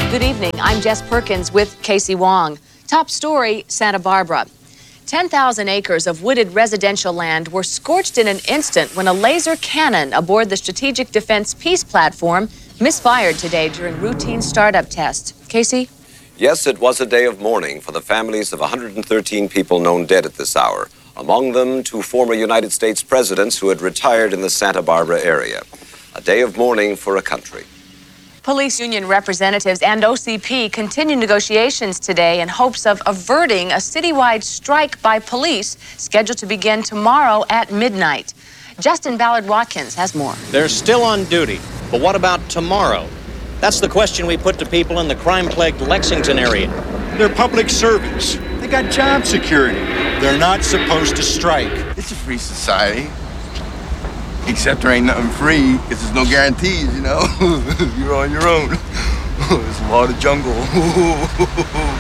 Good evening. I'm Jess Perkins with Casey Wong. Top story, Santa Barbara. 10,000 acres of wooded residential land were scorched in an instant when a laser cannon aboard the Strategic Defense Peace Platform misfired today during routine startup tests. Casey? Yes, it was a day of mourning for the families of 113 people known dead at this hour. Among them, 2 former United States presidents who had retired in the Santa Barbara area. A day of mourning for a country. Police union representatives and OCP continue negotiations today in hopes of averting a citywide strike by police scheduled to begin tomorrow at midnight. Justin Ballard-Watkins has more. They're still on duty, but what about tomorrow? That's the question we put to people in the crime-plagued Lexington area. They're public servants. They got job security. They're not supposed to strike. It's a free society. Except there ain't nothing free, because there's no guarantees, you know? You're on your own. It's a lot of jungle.